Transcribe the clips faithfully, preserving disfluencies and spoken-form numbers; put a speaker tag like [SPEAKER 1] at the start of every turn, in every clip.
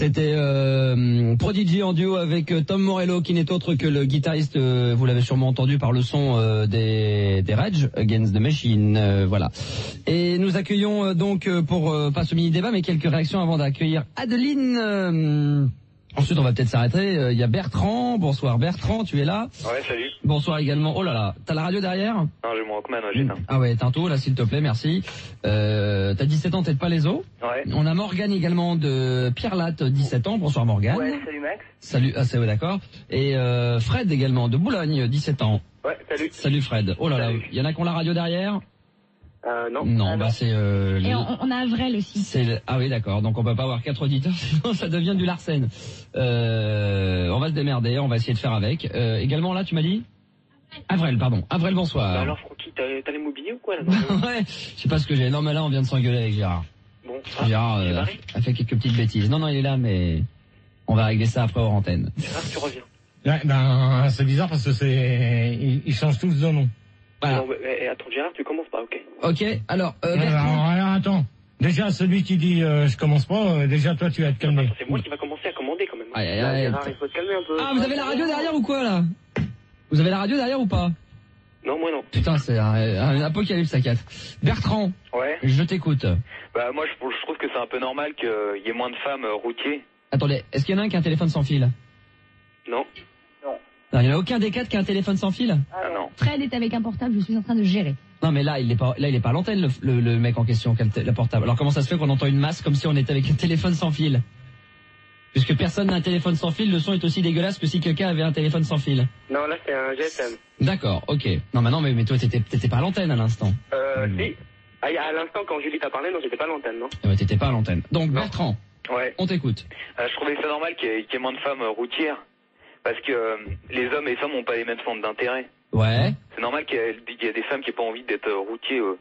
[SPEAKER 1] C'était euh, Prodigy en duo avec Tom Morello, qui n'est autre que le guitariste, euh, vous l'avez sûrement entendu par le son euh, des, des Rage Against the Machine, euh, voilà. Et nous accueillons euh, donc euh, pour euh, pas ce mini débat, mais quelques réactions avant d'accueillir Adeline. Euh, ensuite, on va peut-être s'arrêter. Il euh, y a Bertrand. Bonsoir Bertrand, tu es là?
[SPEAKER 2] Ouais, salut.
[SPEAKER 1] Bonsoir également. Oh là là, t'as la radio derrière?
[SPEAKER 2] Non, j'ai mon Walkman, ouais, j'éteins.
[SPEAKER 1] Ah ouais, éteins tout là, s'il te plaît, merci. Euh, t'as dix-sept ans, t'es de Palaiso?
[SPEAKER 2] Ouais.
[SPEAKER 1] On a Morgane également de Pierre-Latte, dix-sept ans. Bonsoir Morgane.
[SPEAKER 3] Ouais, salut Max.
[SPEAKER 1] Salut, ah c'est ouais, d'accord. Et euh, Fred également de Boulogne, dix-sept ans.
[SPEAKER 2] Ouais, salut.
[SPEAKER 1] Salut Fred. Oh là là,
[SPEAKER 2] Salut.
[SPEAKER 1] il y en a qui ont la radio derrière?
[SPEAKER 2] Euh, non.
[SPEAKER 1] Non,
[SPEAKER 3] Ah,
[SPEAKER 1] bah
[SPEAKER 3] non.
[SPEAKER 1] c'est... Euh,
[SPEAKER 4] Et
[SPEAKER 1] les-
[SPEAKER 4] on, on a Avril aussi.
[SPEAKER 1] c'est le- Ah oui, d'accord. Donc on peut pas avoir quatre auditeurs, sinon ça devient du Larsen. Euh, on va se démerder, on va essayer de faire avec. Euh, également là, tu m'as dit Avril, pardon. Avril, bonsoir.
[SPEAKER 2] Bah alors, Francky, t'as t'as l'immobilier ou quoi, là?
[SPEAKER 1] Ouais, je sais pas ce que j'ai. Non, mais là, on vient de s'engueuler avec Gérard.
[SPEAKER 2] Bon,
[SPEAKER 1] Gérard
[SPEAKER 2] c'est
[SPEAKER 1] euh,
[SPEAKER 2] barré.
[SPEAKER 1] a fait quelques petites bêtises. Non, non, il est là, mais on va régler ça après hors antenne.
[SPEAKER 2] Gérard, tu reviens.
[SPEAKER 5] Ouais, ben, c'est bizarre parce que c'est, ils, ils changent tous de nom.
[SPEAKER 1] Voilà.
[SPEAKER 2] Non, mais, mais, attends, Gérard, tu commences pas, ok.
[SPEAKER 1] Ok, alors, euh,
[SPEAKER 5] Alors,
[SPEAKER 1] Bertrand.
[SPEAKER 5] alors, attends. Déjà, celui qui dit euh, je commence pas, euh, déjà toi tu vas te calmer.
[SPEAKER 2] C'est moi qui va commencer à commander quand même.
[SPEAKER 1] Aïe, aïe,
[SPEAKER 2] Là,
[SPEAKER 1] aïe.
[SPEAKER 2] Gérard, il faut te calmer un peu.
[SPEAKER 1] Ah, vous avez la radio derrière ou quoi, là? Vous avez la radio derrière ou pas?
[SPEAKER 2] Non, moi non.
[SPEAKER 1] Putain, c'est un, un apocalypse à quatre. Bertrand,
[SPEAKER 2] Ouais.
[SPEAKER 1] je t'écoute.
[SPEAKER 2] Bah, moi, je, je trouve que c'est un peu normal qu'il y ait moins de femmes euh, routiers.
[SPEAKER 1] Attendez, est-ce qu'il y en a un qui a un téléphone sans fil?
[SPEAKER 2] Non.
[SPEAKER 1] Non, il n'y en a aucun des quatre qui a un téléphone sans fil?
[SPEAKER 2] Ah non.
[SPEAKER 4] Fred est avec un portable, je suis en train de gérer.
[SPEAKER 1] Non, mais là, il est pas, là, il est pas à l'antenne, le, le, le mec en question, qui a le, t- le portable. Alors, comment ça se fait qu'on entend une masse comme si on était avec un téléphone sans fil? Puisque personne n'a un téléphone sans fil, le son est aussi dégueulasse que si quelqu'un avait un téléphone sans fil.
[SPEAKER 2] Non, là, c'est un G S M.
[SPEAKER 1] D'accord, ok. Non, mais non, mais, mais toi, t'étais, t'étais pas à l'antenne à l'instant.
[SPEAKER 2] Euh, si. Ah, à l'instant, quand Julie t'a parlé, non, j'étais pas à l'antenne, non?
[SPEAKER 1] Euh, t'étais pas à l'antenne. Donc,
[SPEAKER 2] Non.
[SPEAKER 1] Bertrand,
[SPEAKER 2] Ouais.
[SPEAKER 1] on t'écoute.
[SPEAKER 2] Euh, je trouvais ça normal qu'il y, ait- qu'il y ait moins de femmes euh, routières. Parce que euh, les hommes et les femmes n'ont pas les mêmes centres d'intérêt.
[SPEAKER 1] Ouais.
[SPEAKER 2] C'est normal qu'il y, ait- qu'il y ait des femmes qui n'aient pas envie d'être euh, routiers. Euh.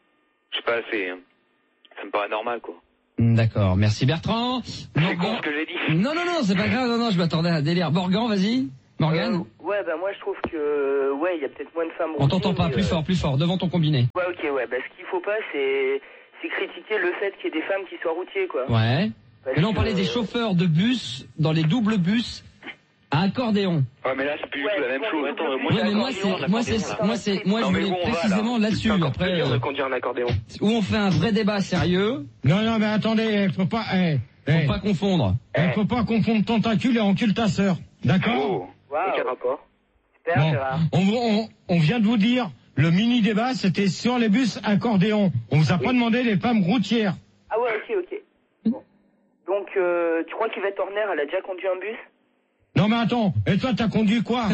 [SPEAKER 2] Je sais pas, c'est... Ça me paraît normal, quoi.
[SPEAKER 1] D'accord, merci Bertrand.
[SPEAKER 2] C'est con
[SPEAKER 1] Morgan-
[SPEAKER 2] ce que j'ai dit.
[SPEAKER 1] Non, non, non, c'est pas grave, non, non, je m'attendais à un délire. Morgan, vas-y. Morgane,
[SPEAKER 3] Euh, ouais, bah moi je trouve que ouais, il y a peut-être moins de femmes.
[SPEAKER 1] on t'entend
[SPEAKER 3] routiers,
[SPEAKER 1] pas,
[SPEAKER 3] mais,
[SPEAKER 1] plus
[SPEAKER 3] euh,
[SPEAKER 1] fort, plus fort, devant ton combiné.
[SPEAKER 3] Ouais, ok, ouais. Bah ce qu'il faut pas, c'est c'est critiquer le fait qu'il y ait des femmes qui soient routiers, quoi.
[SPEAKER 1] Ouais.
[SPEAKER 3] Parce
[SPEAKER 1] Mais là, on
[SPEAKER 3] que,
[SPEAKER 1] parlait des
[SPEAKER 3] euh,
[SPEAKER 1] chauffeurs de bus, dans les doubles bus, à accordéon.
[SPEAKER 2] Ouais, mais là, c'est plus du
[SPEAKER 3] Ouais,
[SPEAKER 2] tout la même
[SPEAKER 3] pour
[SPEAKER 2] chose.
[SPEAKER 3] les
[SPEAKER 2] Attends,
[SPEAKER 3] doubles
[SPEAKER 2] euh, moi,
[SPEAKER 3] bus,
[SPEAKER 1] Ouais,
[SPEAKER 2] j'ai
[SPEAKER 1] mais moi,
[SPEAKER 2] l'accordéon,
[SPEAKER 1] c'est, moi, c'est,
[SPEAKER 2] l'accordéon,
[SPEAKER 1] moi, c'est, moi,
[SPEAKER 2] là.
[SPEAKER 1] je
[SPEAKER 2] Non, mais
[SPEAKER 1] voulais
[SPEAKER 2] où on va,
[SPEAKER 1] précisément
[SPEAKER 2] là
[SPEAKER 1] là-dessus.
[SPEAKER 2] C'est encore
[SPEAKER 1] Après,
[SPEAKER 2] plus dur
[SPEAKER 1] euh,
[SPEAKER 2] de conduire un accordéon.
[SPEAKER 1] où on fait un vrai débat sérieux,
[SPEAKER 5] Non, non, mais attendez, faut pas, eh,
[SPEAKER 1] faut
[SPEAKER 5] eh,
[SPEAKER 1] pas confondre.
[SPEAKER 5] eh, faut pas confondre tentacule et occultasseur. D'accord?
[SPEAKER 2] Oh,
[SPEAKER 3] Waouh.
[SPEAKER 2] quel rapport?
[SPEAKER 3] Super,
[SPEAKER 5] Bon,
[SPEAKER 3] Gérard.
[SPEAKER 5] on, on, on vient de vous dire, le mini débat c'était sur les bus accordéon. On vous a pas demandé les femmes routières.
[SPEAKER 3] Ah ouais, ok, ok. Bon. Donc, euh, tu crois qu'Yvette Horner, elle a déjà conduit un bus?
[SPEAKER 5] Non mais attends, et toi t'as conduit quoi?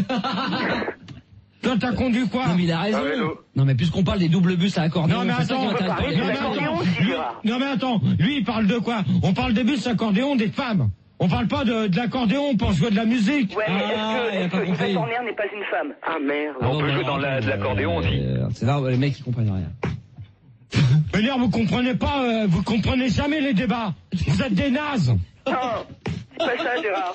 [SPEAKER 5] Toi t'as conduit quoi?
[SPEAKER 1] Non, mais il a raison.
[SPEAKER 2] Un vélo.
[SPEAKER 1] Non, mais puisqu'on parle des doubles bus à accordéon,
[SPEAKER 5] Non mais
[SPEAKER 1] c'est ça qui
[SPEAKER 5] attends,
[SPEAKER 1] m'intéresse pas.
[SPEAKER 3] parler
[SPEAKER 1] Il y a
[SPEAKER 5] non,
[SPEAKER 1] pas
[SPEAKER 5] mais
[SPEAKER 1] de
[SPEAKER 3] l'accordéon
[SPEAKER 5] attends,
[SPEAKER 3] aussi,
[SPEAKER 5] lui,
[SPEAKER 3] Gérard.
[SPEAKER 5] non mais attends, lui il parle de quoi? On parle des bus accordéon des femmes. On parle pas de, de l'accordéon pour jouer de la musique.
[SPEAKER 3] Ouais, mais
[SPEAKER 1] Ah, il a
[SPEAKER 3] est-ce
[SPEAKER 1] pas
[SPEAKER 3] que, est-ce que
[SPEAKER 1] compris.
[SPEAKER 3] Yvette Horner n'est pas une femme?
[SPEAKER 2] Ah merde.
[SPEAKER 1] Ah,
[SPEAKER 2] On
[SPEAKER 1] non,
[SPEAKER 2] peut
[SPEAKER 1] non,
[SPEAKER 2] jouer
[SPEAKER 1] non,
[SPEAKER 2] dans la, de
[SPEAKER 1] euh,
[SPEAKER 2] l'accordéon aussi.
[SPEAKER 1] euh, C'est là où les mecs ils comprennent rien.
[SPEAKER 5] Mais là vous comprenez pas, euh, vous comprenez jamais les débats. Vous êtes des nazes.
[SPEAKER 3] Non, c'est pas ça, Gérard.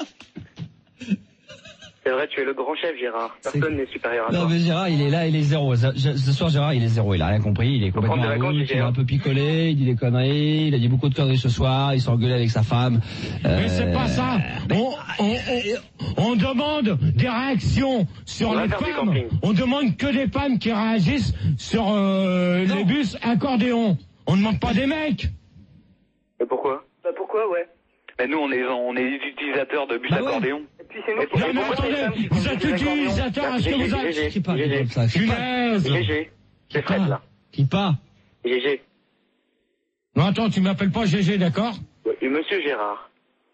[SPEAKER 2] C'est vrai, tu es le grand chef, Gérard. Personne n'est supérieur à
[SPEAKER 1] Non
[SPEAKER 2] toi.
[SPEAKER 1] mais Gérard il est là, il est zéro. Ce ce soir Gérard il est zéro, il a rien compris, il est complètement
[SPEAKER 2] prendre des vacances,
[SPEAKER 1] rouge, il est
[SPEAKER 2] Gérard.
[SPEAKER 1] un peu picolé, il dit des conneries, il a dit beaucoup de conneries ce soir, il s'est engueulé avec sa femme.
[SPEAKER 5] Mais
[SPEAKER 1] Euh,
[SPEAKER 5] c'est pas ça. On, on, on, on demande des réactions sur
[SPEAKER 2] On va
[SPEAKER 5] les
[SPEAKER 2] faire du
[SPEAKER 5] femmes.
[SPEAKER 2] camping.
[SPEAKER 5] On demande que des femmes qui réagissent sur euh,
[SPEAKER 1] Non.
[SPEAKER 5] les bus accordéon. On demande pas des mecs.
[SPEAKER 2] Et pourquoi?
[SPEAKER 3] Bah pourquoi, ouais.
[SPEAKER 2] Mais nous, on est, on est des utilisateurs de bus
[SPEAKER 1] Bah ouais.
[SPEAKER 2] accordéon.
[SPEAKER 3] Et puis c'est nous
[SPEAKER 2] Mais
[SPEAKER 3] qui
[SPEAKER 5] Non, mais
[SPEAKER 3] avons les femmes
[SPEAKER 5] attendez,
[SPEAKER 3] qui
[SPEAKER 5] vous
[SPEAKER 3] conduisent
[SPEAKER 5] êtes
[SPEAKER 3] des accordéons.
[SPEAKER 5] utilisateurs, est-ce que vous êtes...
[SPEAKER 2] G G,
[SPEAKER 1] Qui parle
[SPEAKER 2] G G.
[SPEAKER 1] comme ça? Qui pas?
[SPEAKER 5] Punaise.
[SPEAKER 2] G G. C'est Fred, là.
[SPEAKER 1] Qui pas?
[SPEAKER 2] G G.
[SPEAKER 5] Non, attends, tu m'appelles pas G G, d'accord?
[SPEAKER 2] Ouais, et Monsieur Gérard.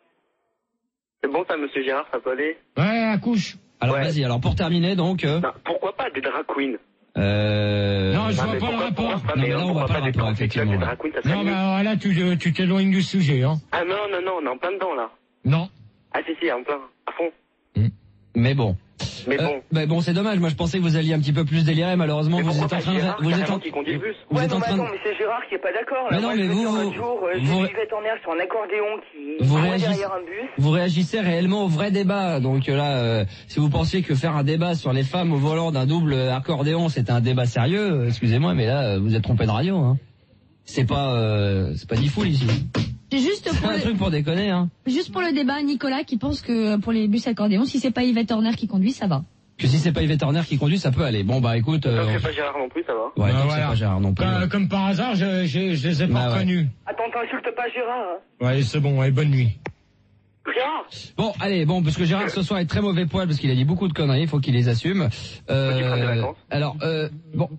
[SPEAKER 2] C'est bon, ça, Monsieur Gérard, ça peut aller?
[SPEAKER 5] Ouais, accouche.
[SPEAKER 1] Alors
[SPEAKER 2] Ouais.
[SPEAKER 1] vas-y, alors pour terminer donc... Euh,
[SPEAKER 2] Non, pourquoi pas des drag queens?
[SPEAKER 1] euh,
[SPEAKER 5] Non, je
[SPEAKER 2] Ah,
[SPEAKER 5] vois
[SPEAKER 2] mais
[SPEAKER 5] pas le
[SPEAKER 2] pourquoi-
[SPEAKER 5] rapport.
[SPEAKER 2] pourquoi pas,
[SPEAKER 1] Non,
[SPEAKER 2] mais
[SPEAKER 1] mais là, on
[SPEAKER 2] pourquoi
[SPEAKER 1] voit pas
[SPEAKER 2] pas
[SPEAKER 1] le
[SPEAKER 2] des
[SPEAKER 1] rapport,
[SPEAKER 2] transsexuels,
[SPEAKER 1] effectivement.
[SPEAKER 2] des drag queens, ça serait
[SPEAKER 5] Non, mais
[SPEAKER 2] mieux.
[SPEAKER 5] alors là, tu tu t'éloignes du sujet, hein.
[SPEAKER 2] Ah non, non, non, on est en plein dedans, là.
[SPEAKER 5] Non.
[SPEAKER 2] Ah si, si, en plein, à fond.
[SPEAKER 1] Mais bon.
[SPEAKER 2] Mais
[SPEAKER 1] Euh,
[SPEAKER 2] bon.
[SPEAKER 1] bah bon, c'est dommage. Moi, je pensais que vous alliez un petit peu plus délirer. Malheureusement,
[SPEAKER 2] Mais
[SPEAKER 1] vous
[SPEAKER 2] pourquoi
[SPEAKER 1] êtes en
[SPEAKER 2] pas
[SPEAKER 1] train de,
[SPEAKER 2] Gérard,
[SPEAKER 1] vous êtes
[SPEAKER 2] carrément,
[SPEAKER 1] en,
[SPEAKER 2] qui conduit le bus?
[SPEAKER 1] vous
[SPEAKER 3] Ouais,
[SPEAKER 1] êtes
[SPEAKER 3] non,
[SPEAKER 1] en
[SPEAKER 3] mais
[SPEAKER 1] train de,
[SPEAKER 3] attends, mais c'est Gérard qui est pas d'accord, là.
[SPEAKER 1] Mais non,
[SPEAKER 3] Moi,
[SPEAKER 1] mais
[SPEAKER 3] je veux
[SPEAKER 1] vous-
[SPEAKER 3] dire,
[SPEAKER 1] vous-
[SPEAKER 3] l'autre jour, euh, j'ai
[SPEAKER 1] vous-
[SPEAKER 3] vu Yvette Horner sur un accordéon qui
[SPEAKER 1] Vous
[SPEAKER 3] courait
[SPEAKER 1] réagissez-
[SPEAKER 3] derrière un bus.
[SPEAKER 1] vous réagissez réellement au vrai débat. Donc euh, là, euh, si vous pensiez que faire un débat sur les femmes au volant d'un double accordéon, c'était un débat sérieux, euh, excusez-moi, mais là, euh, vous êtes trompé de radio. Hein. C'est pas, euh, c'est pas Diffoul ici.
[SPEAKER 4] C'est juste
[SPEAKER 1] C'est
[SPEAKER 4] pour
[SPEAKER 1] un
[SPEAKER 4] le,
[SPEAKER 1] truc pour déconner, hein.
[SPEAKER 4] juste pour le débat, Nicolas qui pense que pour les bus accordéons, si c'est pas Yvette Horner qui conduit, ça va.
[SPEAKER 1] Que si c'est pas Yvette Horner qui conduit, ça peut aller. Bon, bah écoute...
[SPEAKER 2] Tant
[SPEAKER 1] Euh...
[SPEAKER 2] que c'est pas Gérard non plus, ça va.
[SPEAKER 1] Ouais,
[SPEAKER 5] Bah,
[SPEAKER 1] donc
[SPEAKER 5] voilà.
[SPEAKER 1] c'est pas Gérard non plus.
[SPEAKER 5] Comme,
[SPEAKER 1] ouais.
[SPEAKER 5] comme par hasard, je, je, je les ai pas
[SPEAKER 1] Bah, ouais.
[SPEAKER 5] reconnus.
[SPEAKER 3] Attends, t'insultes pas Gérard, hein.
[SPEAKER 5] Ouais, c'est bon, ouais, bonne nuit.
[SPEAKER 3] Gérard.
[SPEAKER 1] Bon, allez, bon, parce que Gérard ce soir est très mauvais poil parce qu'il a dit beaucoup de conneries, il faut qu'il les assume.
[SPEAKER 2] Faut qu'il prenne des vacances.
[SPEAKER 1] Alors, euh, bon,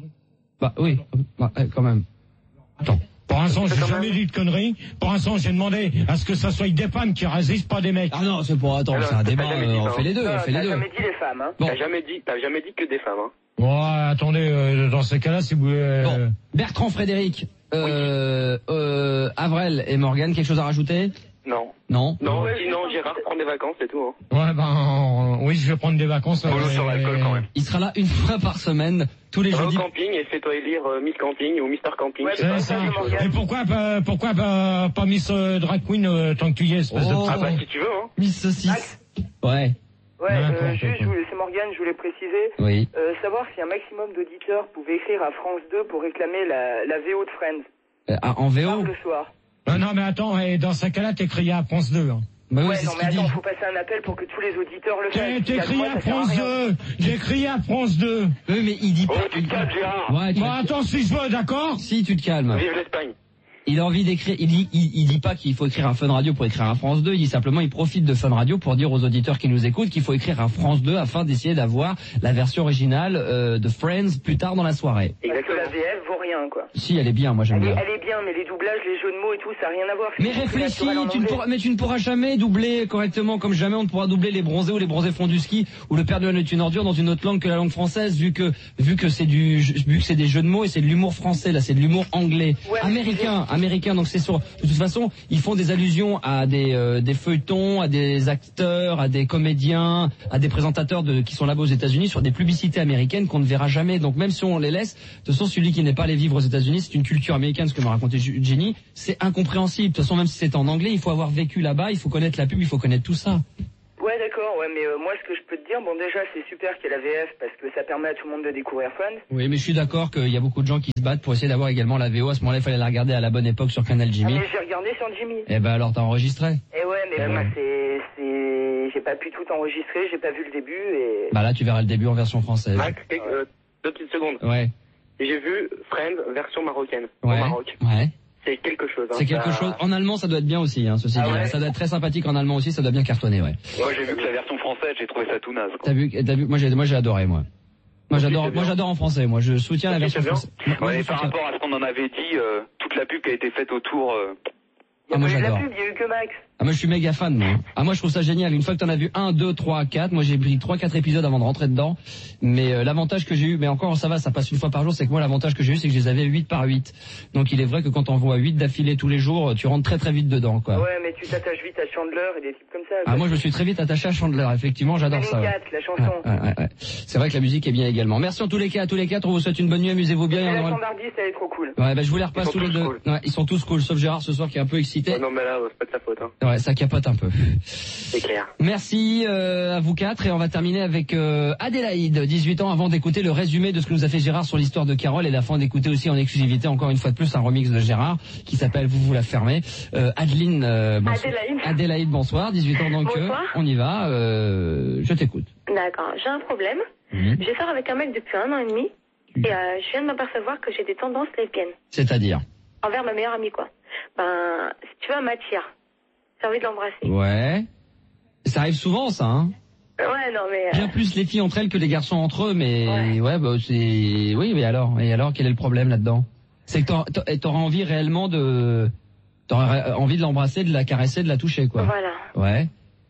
[SPEAKER 1] bah oui, bah, eh, quand même. Attends.
[SPEAKER 5] Pour l'instant, j'ai
[SPEAKER 2] quand
[SPEAKER 5] jamais
[SPEAKER 2] même.
[SPEAKER 5] dit de conneries. Pour l'instant, j'ai demandé à ce que ça soit des femmes qui résistent, pas des mecs.
[SPEAKER 1] Ah non, c'est pour attends,
[SPEAKER 2] Alors,
[SPEAKER 1] c'est un
[SPEAKER 2] t'as
[SPEAKER 1] débat.
[SPEAKER 2] jamais
[SPEAKER 1] euh,
[SPEAKER 2] dit
[SPEAKER 1] on
[SPEAKER 2] ça,
[SPEAKER 1] fait
[SPEAKER 2] hein.
[SPEAKER 1] les deux, on fait les
[SPEAKER 3] T'as
[SPEAKER 1] deux.
[SPEAKER 3] jamais dit les femmes, hein.
[SPEAKER 1] Bon,
[SPEAKER 2] T'as jamais dit, t'as jamais dit que des femmes, hein.
[SPEAKER 5] Ouais, attendez, euh, dans ces cas-là, si vous... Euh,
[SPEAKER 1] bon, Bertrand, Frédéric, euh, euh, Avrel et Morgane, quelque chose à rajouter?
[SPEAKER 2] Non.
[SPEAKER 1] Non.
[SPEAKER 2] Non, sinon Gérard prend des vacances, c'est tout, hein.
[SPEAKER 5] Ouais, ben, euh, oui, je vais prendre des vacances.
[SPEAKER 2] Polo
[SPEAKER 5] euh,
[SPEAKER 2] sur l'alcool, quand même.
[SPEAKER 1] Il sera là une fois par semaine, tous les
[SPEAKER 2] Va au
[SPEAKER 1] jeudis.
[SPEAKER 2] camping et fais-toi élire euh, Miss Camping ou Mister Camping.
[SPEAKER 3] Ouais,
[SPEAKER 2] je sais pas.
[SPEAKER 5] C'est ça.
[SPEAKER 3] Salut, Morgane.
[SPEAKER 5] Et pourquoi pas, pourquoi pas, pas Miss euh, Drag Queen euh, tant que tu y es, espèce
[SPEAKER 1] Oh.
[SPEAKER 5] de...
[SPEAKER 2] Ah bah si tu veux, hein.
[SPEAKER 1] Miss Saucisse.
[SPEAKER 3] Max.
[SPEAKER 1] Ouais,
[SPEAKER 3] Ouais,
[SPEAKER 5] N'importe
[SPEAKER 3] euh, juste,
[SPEAKER 5] quoi.
[SPEAKER 3] je voulais- c'est Morgane, je voulais préciser,
[SPEAKER 1] oui.
[SPEAKER 3] euh, savoir si un maximum d'auditeurs pouvaient écrire à France deux pour réclamer la, la V O de Friends.
[SPEAKER 1] Euh, ah, en V O?
[SPEAKER 3] Tard le soir.
[SPEAKER 5] Non, non, mais attends, et dans ce cas-là, t'écris à France deux. Hein.
[SPEAKER 1] Bah oui,
[SPEAKER 3] Ouais,
[SPEAKER 1] c'est
[SPEAKER 3] non,
[SPEAKER 1] ce
[SPEAKER 3] mais
[SPEAKER 1] qu'il dit.
[SPEAKER 3] attends, faut passer un appel pour que tous les auditeurs le fassent.
[SPEAKER 5] T'es- T'écris
[SPEAKER 3] Moi,
[SPEAKER 5] à
[SPEAKER 3] ça sert
[SPEAKER 5] France
[SPEAKER 3] rien.
[SPEAKER 5] deux. J'écris à France deux.
[SPEAKER 1] Oui, mais il dit
[SPEAKER 2] Oh,
[SPEAKER 1] pas.
[SPEAKER 2] tu te calmes, Gérard.
[SPEAKER 1] Ouais, tu
[SPEAKER 5] Bon,
[SPEAKER 1] vas-
[SPEAKER 5] attends, si je veux, d'accord?
[SPEAKER 1] Si, tu te calmes.
[SPEAKER 2] Vive l'Espagne.
[SPEAKER 1] Il a envie d'écrire, il dit, il, il dit pas qu'il faut écrire à Fun Radio pour écrire à France deux, il dit simplement il profite de Fun Radio pour dire aux auditeurs qui nous écoutent qu'il faut écrire à France deux afin d'essayer d'avoir la version originale euh, de Friends plus tard dans la soirée.
[SPEAKER 3] Parce que
[SPEAKER 2] Exactement.
[SPEAKER 3] la V F vaut rien, quoi.
[SPEAKER 1] Si, elle est bien, moi j'aime
[SPEAKER 3] Elle est,
[SPEAKER 1] bien.
[SPEAKER 3] elle est bien, mais les doublages, les jeux de mots et tout, ça n'a rien à voir. C'est
[SPEAKER 1] Mais
[SPEAKER 3] beaucoup plus
[SPEAKER 1] réfléchis,
[SPEAKER 3] naturel en
[SPEAKER 1] tu ne
[SPEAKER 3] anglais.
[SPEAKER 1] pourras, mais tu ne pourras jamais doubler correctement comme jamais on ne pourra doubler les bronzés ou les bronzés font du ski ou le Père Noël est une ordure dans une autre langue que la langue française vu que vu que c'est du vu que c'est des jeux de mots et c'est de l'humour français là, c'est de l'humour anglais,
[SPEAKER 3] Ouais, mais
[SPEAKER 1] américain, américain donc c'est sûr. De toute façon, ils font des allusions à des euh, des feuilletons, à des acteurs, à des comédiens, à des présentateurs de qui sont là-bas aux États-Unis sur des publicités américaines qu'on ne verra jamais. Donc même si on les laisse, de toute façon celui qui n'est pas allé vivre aux États-Unis, c'est une culture américaine, ce que m'a raconté Jenny, c'est incompréhensible. De toute façon, même si c'est en anglais, il faut avoir vécu là-bas, il faut connaître la pub, il faut connaître tout ça.
[SPEAKER 3] Ouais, d'accord, ouais, mais euh, moi, ce que je peux te dire, bon, déjà, c'est super qu'il y ait la V F parce que ça permet à tout le monde de découvrir Friends.
[SPEAKER 1] Oui, mais je suis d'accord qu'il y a beaucoup de gens qui se battent pour essayer d'avoir également la V O. À ce moment-là, il fallait la regarder à la bonne époque sur Canal
[SPEAKER 3] Ah,
[SPEAKER 1] Jimmy.
[SPEAKER 3] mais j'ai regardé sur Jimmy.
[SPEAKER 1] Eh ben alors, t'as enregistré.
[SPEAKER 3] Et ouais, mais
[SPEAKER 1] Eh
[SPEAKER 3] bon,
[SPEAKER 1] ouais.
[SPEAKER 3] c'est, c'est, j'ai pas pu tout enregistrer, j'ai pas vu le début et...
[SPEAKER 1] Bah là, tu verras le début en version française.
[SPEAKER 2] Max, euh, deux petites secondes.
[SPEAKER 1] Ouais,
[SPEAKER 2] J'ai vu Friends version marocaine. Au
[SPEAKER 1] ouais,
[SPEAKER 2] Maroc.
[SPEAKER 1] ouais.
[SPEAKER 2] C'est quelque chose, hein.
[SPEAKER 1] C'est quelque
[SPEAKER 2] Ça-
[SPEAKER 1] chose. En allemand, ça doit être bien aussi, hein, ceci
[SPEAKER 2] Ah
[SPEAKER 1] dit.
[SPEAKER 2] ouais.
[SPEAKER 1] Ça doit être très sympathique en allemand aussi, ça doit bien cartonner, ouais.
[SPEAKER 2] Moi, j'ai vu que la version française, j'ai trouvé ça tout naze, quoi.
[SPEAKER 1] T'as vu, t'as vu, moi j'ai, moi j'ai adoré, moi. Moi
[SPEAKER 2] Ok,
[SPEAKER 1] j'adore,
[SPEAKER 2] c'est
[SPEAKER 1] moi
[SPEAKER 2] bien.
[SPEAKER 1] j'adore en français, moi je soutiens la
[SPEAKER 2] Ok,
[SPEAKER 1] version
[SPEAKER 2] c'est bien.
[SPEAKER 1] française. Moi,
[SPEAKER 2] Ouais,
[SPEAKER 1] je
[SPEAKER 2] et par
[SPEAKER 1] soutiens.
[SPEAKER 2] rapport à ce qu'on en avait dit, euh, toute la pub qui a été faite autour, euh,
[SPEAKER 3] Il y a
[SPEAKER 1] Ah, moi,
[SPEAKER 3] pas eu de la
[SPEAKER 1] j'adore.
[SPEAKER 3] pub, il y a eu que Max.
[SPEAKER 1] Ah moi je suis méga fan moi. Ah moi je trouve ça génial. Une fois que t'en as vu un, deux, trois, quatre, moi j'ai pris trois, quatre épisodes avant de rentrer dedans. Mais euh, l'avantage que j'ai eu, mais encore ça va, ça passe une fois par jour, c'est que moi l'avantage que j'ai eu c'est que je les avais huit par huit. Donc il est vrai que quand on voit huit d'affilée tous les jours, tu rentres très très vite dedans quoi.
[SPEAKER 3] Ouais, mais tu t'attaches vite à Chandler et des types comme ça.
[SPEAKER 1] Ah moi je me suis très vite attaché à Chandler, effectivement j'adore ça.
[SPEAKER 3] Feeling
[SPEAKER 1] Ouais.
[SPEAKER 3] Cat, la chanson.
[SPEAKER 1] Ouais, ouais, ouais, ouais. C'est vrai que la musique est bien également. Merci en tous les cas à tous les quatre, on vous souhaite une bonne nuit, amusez-vous bien.
[SPEAKER 3] Et
[SPEAKER 1] et on
[SPEAKER 3] la
[SPEAKER 1] aura-
[SPEAKER 3] standardiste, elle est trop cool.
[SPEAKER 1] Ouais bah je vous les repasse
[SPEAKER 2] Ils sont
[SPEAKER 1] tous les
[SPEAKER 2] tous
[SPEAKER 1] deux.
[SPEAKER 2] cool.
[SPEAKER 1] Ouais, ils sont tous cool, sauf Gérard ce soir qui est un peu excité.
[SPEAKER 2] oh non, mais là, euh, c'est pas de sa faute, hein.
[SPEAKER 1] Ouais, ça capote un peu.
[SPEAKER 2] C'est clair.
[SPEAKER 1] Merci euh, à vous quatre et on va terminer avec euh, Adélaïde, dix-huit ans, avant d'écouter le résumé de ce que nous a fait Gérard sur l'histoire de Carole et la fin d'écouter aussi en exclusivité encore une fois de plus un remix de Gérard qui s'appelle Vous vous la fermez. Euh, Adeline, euh, bonsoir.
[SPEAKER 6] Adélaïde.
[SPEAKER 1] Adélaïde, bonsoir, dix-huit ans donc
[SPEAKER 6] Bonsoir.
[SPEAKER 1] euh, on y va, euh, je t'écoute.
[SPEAKER 6] D'accord, j'ai un problème.
[SPEAKER 1] Mhm.
[SPEAKER 6] Je sors avec un mec depuis un an et demi et euh, je viens de m'apercevoir que j'ai des tendances lesbiennes
[SPEAKER 1] C'est-à-dire
[SPEAKER 6] envers ma meilleure amie, quoi. Ben, si tu veux, elle m'attire. J'ai envie de l'embrasser.
[SPEAKER 1] Ouais. Ça arrive souvent ça, hein.
[SPEAKER 6] Ouais, non, mais... euh,
[SPEAKER 1] Bien plus les filles entre elles que les garçons entre eux, mais ouais,
[SPEAKER 6] Ouais.
[SPEAKER 1] bah c'est... Oui, mais alors Et alors, quel est le problème là-dedans? C'est que t'auras- t'a- t'auras envie réellement de... T'auras envie de l'embrasser, de la caresser, de la toucher, quoi.
[SPEAKER 6] Voilà.
[SPEAKER 1] Ouais.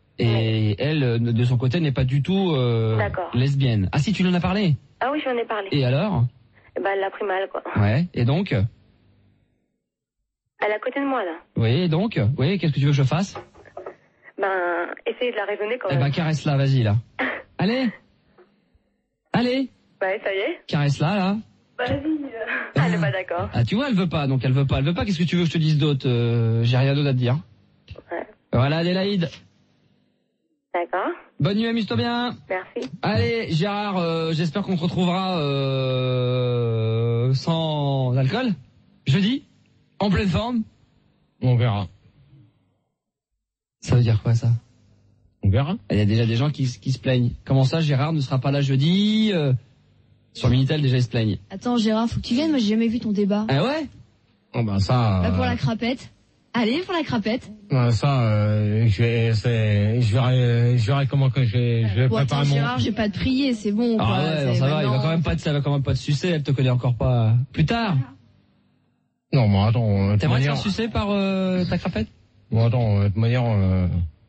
[SPEAKER 1] Et elle, euh, de son côté, n'est pas du tout euh,
[SPEAKER 6] D'accord.
[SPEAKER 1] lesbienne. Ah si, tu lui en as parlé.
[SPEAKER 6] Ah oui, j'en ai parlé.
[SPEAKER 1] Et alors?
[SPEAKER 6] Eh ben, elle l'a pris mal, quoi.
[SPEAKER 1] Ouais. Et donc?
[SPEAKER 6] Elle est à côté de moi, là.
[SPEAKER 1] Oui, et donc? Oui, qu'est-ce que tu veux que je fasse?
[SPEAKER 6] Ben, essayez de la raisonner quand
[SPEAKER 1] Eh
[SPEAKER 6] même.
[SPEAKER 1] ben, caresse-la, vas-y, là. Allez! Allez!
[SPEAKER 6] Ouais, ça y est.
[SPEAKER 1] Caresse-la, là.
[SPEAKER 6] Vas-y. euh. Elle est pas d'accord.
[SPEAKER 1] Ah, tu vois, elle veut pas, donc elle veut pas. Elle veut pas, qu'est-ce que tu veux que je te dise d'autre? euh, J'ai rien d'autre à te dire.
[SPEAKER 6] Ouais.
[SPEAKER 1] Voilà, Adélaïde.
[SPEAKER 6] D'accord.
[SPEAKER 1] Bonne nuit, amuse-toi bien.
[SPEAKER 6] Merci.
[SPEAKER 1] Allez, Gérard, euh, j'espère qu'on te retrouvera euh, sans alcool. Jeudi, en pleine forme.
[SPEAKER 5] On verra.
[SPEAKER 1] Ça veut dire quoi, ça?
[SPEAKER 5] On verra.
[SPEAKER 1] Il y a déjà des gens qui, qui se plaignent. Comment ça, Gérard ne sera pas là jeudi? euh, Sur Minitel, déjà, ils se plaignent.
[SPEAKER 4] Attends, Gérard, faut que tu viennes. Moi, j'ai jamais vu ton débat.
[SPEAKER 1] Ah ouais?
[SPEAKER 5] Oh bah ça...
[SPEAKER 4] Bah,
[SPEAKER 5] euh,
[SPEAKER 4] pour la crapette. Allez, pour la crapette.
[SPEAKER 5] bah ça, euh, je vais, c'est, je verrai, je verrai comment que je vais, je vais
[SPEAKER 4] Bon,
[SPEAKER 5] préparer
[SPEAKER 4] attends,
[SPEAKER 5] mon...
[SPEAKER 4] Gérard, j'ai pas de prier, c'est bon.
[SPEAKER 1] Ah
[SPEAKER 4] quoi.
[SPEAKER 1] ouais,
[SPEAKER 4] C'est
[SPEAKER 1] non, ça va, il va
[SPEAKER 4] maintenant-
[SPEAKER 1] quand même pas te, ça va quand même pas te sucer, elle te connaît encore pas. Plus tard.
[SPEAKER 5] Non, mais attends, euh, de toute
[SPEAKER 1] T'aimerais te
[SPEAKER 5] manière...
[SPEAKER 1] faire sucer par euh, ta crapette?
[SPEAKER 5] Bon, attends, euh, de toute manière... Euh...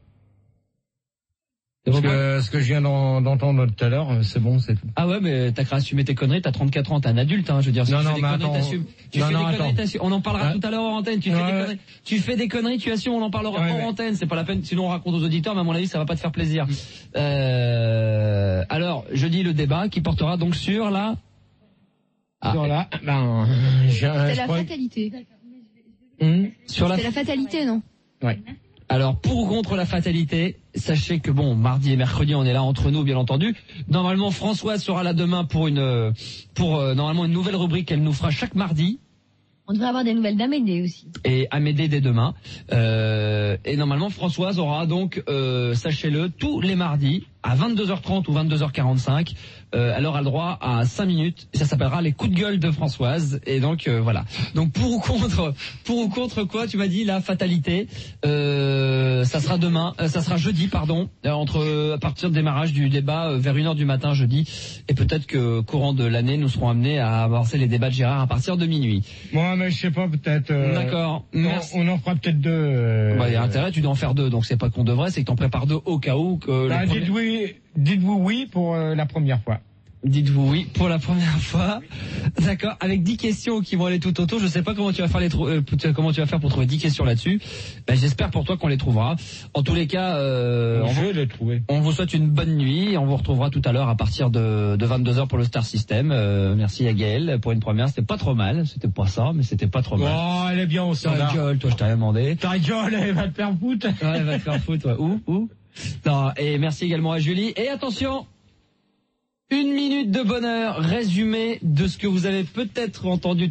[SPEAKER 5] Ce que, ce que je viens d'en- d'entendre tout à l'heure, c'est bon, c'est tout.
[SPEAKER 1] Ah ouais, mais t'as qu'à assumer tes conneries, t'as trente-quatre ans, t'es un adulte, hein, je veux dire, si
[SPEAKER 5] Non,
[SPEAKER 1] tu
[SPEAKER 5] non,
[SPEAKER 1] fais des
[SPEAKER 5] mais
[SPEAKER 1] conneries,
[SPEAKER 5] attends.
[SPEAKER 1] t'assumes. Tu
[SPEAKER 5] Non,
[SPEAKER 1] fais
[SPEAKER 5] non,
[SPEAKER 1] des conneries,
[SPEAKER 5] attends.
[SPEAKER 1] t'assumes. On en parlera
[SPEAKER 5] Ouais.
[SPEAKER 1] tout à l'heure en antenne, tu fais
[SPEAKER 5] Ouais,
[SPEAKER 1] des
[SPEAKER 5] ouais.
[SPEAKER 1] conneries. Tu fais des conneries, tu assumes, on en parlera
[SPEAKER 5] Ouais,
[SPEAKER 1] hors
[SPEAKER 5] mais-
[SPEAKER 1] antenne, c'est pas la peine, sinon on raconte aux auditeurs, mais à mon avis, ça va pas te faire plaisir. Euh, alors, je dis le débat qui portera donc sur la... Ah,
[SPEAKER 5] Sur là, ben, je,
[SPEAKER 4] C'est
[SPEAKER 5] je
[SPEAKER 4] la
[SPEAKER 5] crois que-
[SPEAKER 4] fatalité.
[SPEAKER 5] Hum,
[SPEAKER 1] sur la...
[SPEAKER 4] C'est la fatalité, non?
[SPEAKER 5] ouais.
[SPEAKER 1] Alors, pour ou contre la fatalité, sachez que bon, mardi et mercredi, on est là entre nous, bien entendu. Normalement, Françoise sera là demain pour une, euh, pour euh, normalement une nouvelle rubrique qu'elle nous fera chaque mardi.
[SPEAKER 4] On devrait avoir des nouvelles d'Amédée aussi.
[SPEAKER 1] Et Amédée dès demain. Euh, et normalement, Françoise aura donc, euh, sachez-le, tous les mardis à vingt-deux heures trente ou vingt-deux heures quarante-cinq. Euh, elle aura le droit à cinq minutes. Ça s'appellera les coups de gueule de Françoise. Et donc euh, voilà. Donc pour ou contre, pour ou contre quoi? Tu m'as dit la fatalité. Euh, ça sera demain, euh, ça sera jeudi, pardon, euh, entre euh, à partir du démarrage du débat euh, vers une heure du matin jeudi. Et peut-être que courant de l'année, nous serons amenés à avancer les débats de Gérard à partir de minuit.
[SPEAKER 5] Moi, mais je sais pas, peut-être... euh,
[SPEAKER 1] D'accord.
[SPEAKER 5] on,
[SPEAKER 1] Merci.
[SPEAKER 5] on en fera peut-être deux. Euh,
[SPEAKER 1] Bah, il y a intérêt, tu dois en faire deux, donc c'est pas qu'on devrait, c'est que t'en prépares deux au cas où que
[SPEAKER 5] bah,
[SPEAKER 1] le premier-
[SPEAKER 5] dites oui, dites-vous oui pour euh, la première fois.
[SPEAKER 1] Dites-vous oui pour la première fois. D'accord. Avec dix questions qui vont aller tout autour. Je sais pas comment tu vas faire les trou- euh, comment tu vas faire pour trouver dix questions là-dessus. Ben, j'espère pour toi qu'on les trouvera. En tous les cas, euh, on,
[SPEAKER 5] je
[SPEAKER 1] vous,
[SPEAKER 5] vais les trouver.
[SPEAKER 1] on vous souhaite une bonne nuit. Et on vous retrouvera tout à l'heure à partir de, de vingt-deux heures pour le Star System. Euh, merci à Gaël pour une première. C'était pas trop mal. C'était pas ça, mais c'était pas trop mal.
[SPEAKER 5] Oh, elle est bien au
[SPEAKER 1] Ta
[SPEAKER 5] standard.
[SPEAKER 1] gueule, toi, je t'ai rien demandé.
[SPEAKER 5] Ta gueule, elle va te faire foutre.
[SPEAKER 1] Ouais, elle va te faire foutre. Ouais. Où, où? Non. Et merci également à Julie. Et attention. Une minute de bonheur, résumé de ce que vous avez peut-être entendu